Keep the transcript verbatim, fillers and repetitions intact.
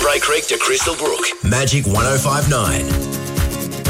Stanbray Creek to Crystal Brook. Magic one oh five nine.